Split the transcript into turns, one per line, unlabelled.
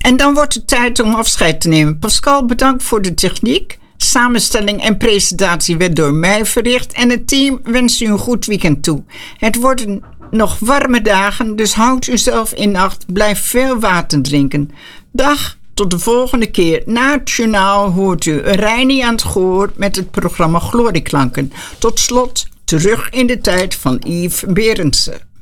En dan wordt het tijd om afscheid te nemen. Pascal, bedankt voor de techniek. Samenstelling en presentatie werd door mij verricht. En het team wenst u een goed weekend toe. Het worden nog warme dagen, dus houd uzelf in acht. Blijf veel water drinken. Dag, tot de volgende keer. Na het journaal hoort u Reini aan het gehoor met het programma Glorieklanken. Tot slot, terug in de tijd van Yves Berendsen.